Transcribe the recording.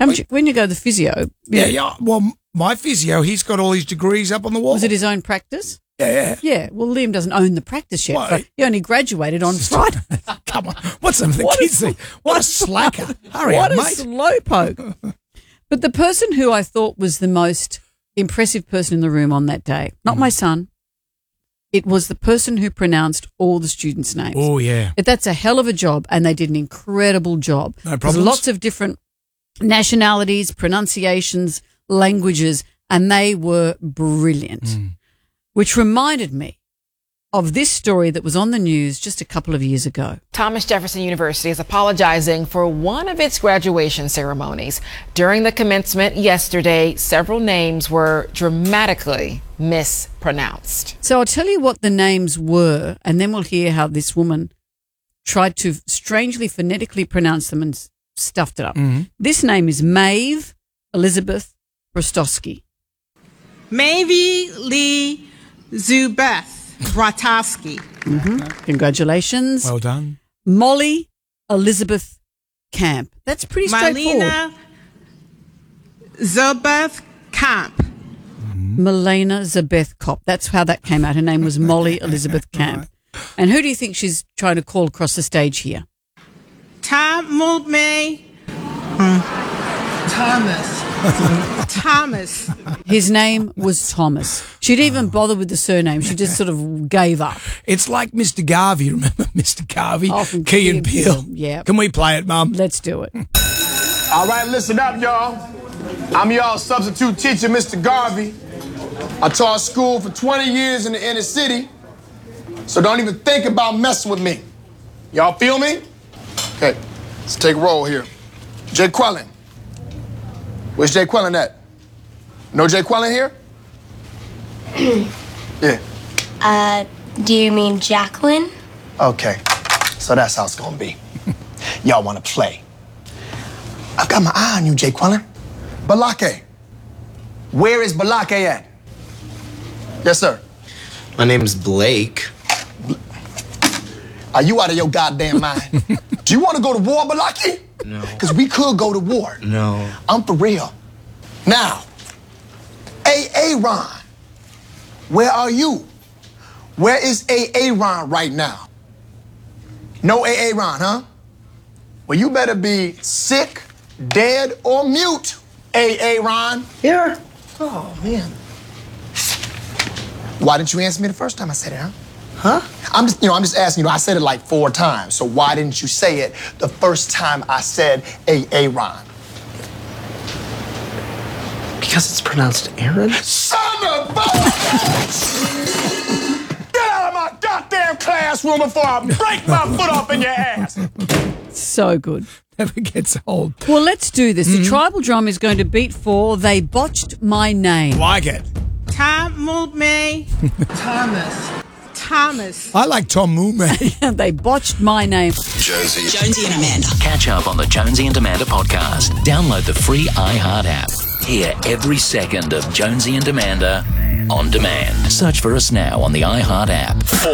Haven't you, when you go to the physio? Yeah. Well, my physio, he's got all his degrees up on the wall. Was it his own practice? Yeah. Yeah. Well, Liam doesn't own the practice yet. Well, But he only graduated on Friday. Come on. What's some of the kids think? What a slacker. Hurry What up, a mate. slowpoke. But the person who I thought was the most impressive person in the room on that day, not my son, it was the person who pronounced all the students' names. Oh, yeah. That's a hell of a job, and they did an incredible job. No There's problems. lots of different nationalities, pronunciations, languages, and they were brilliant, which reminded me of this story that was on the news just a couple of years ago. Thomas Jefferson University is apologizing for one of its graduation ceremonies. During the commencement yesterday, several names were dramatically mispronounced. So I'll tell you what the names were, and then we'll hear how this woman tried to strangely phonetically pronounce them and stuffed it up. This name is Maeve Elizabeth Rostowski. Maeve Lee Zubeth Bratowski. Congratulations. Well done. Molly Elizabeth Camp. That's pretty straightforward. Marlena Zubeth Camp. Milena Zabeth Kopp. That's how that came out. Her name was Molly Elizabeth Camp. And who do you think she's trying to call across the stage here? Thomas. His name was Thomas. She'd even bother with the surname. She just sort of gave up. It's like Mr. Garvey. Remember Mr. Garvey? Oh, from Key and Key Peele. and Peele, yeah. Can we play it, Mum? Let's do it. All right, listen up, y'all. I'm y'all substitute teacher, Mr. Garvey. I taught school for 20 years in the inner city, so don't even think about messing with me. Y'all feel me? Okay, let's take a roll here. Jay Quellen. Where's Jay Quellen at? No Jay Quellen here? Yeah. Do you mean Jacqueline? Okay, so that's how it's gonna be. Y'all wanna play. I've got my eye on you, Jay Quellen. Balake. Where is Balake at? Yes, sir. My name's Blake. Are you out of your goddamn mind? Do you want to go to war, Balaki? No. Because we could go to war. No. I'm for real. Now, Aaron, where are you? Where is Aaron right now? No Aaron, huh? Well, you better be sick, dead, or mute, Aaron. Here. Oh, man. Why didn't you answer me the first time I said it, huh? Huh? I'm just asking, I said it like 4 times, so why didn't you say it the first time I said Aaron? Because it's pronounced Aaron? Son of a Get out of my goddamn classroom before I break my foot off in your ass! So good. Never gets old. Well, let's do this. The tribal drum is going to beat for They Botched My Name. Like it. Thomas. I like Tom Moomay. They botched my name. Jonesy and Amanda. Catch up on the Jonesy and Amanda podcast. Download the free iHeart app. Hear every second of Jonesy and Amanda on demand. Search for us now on the iHeart app.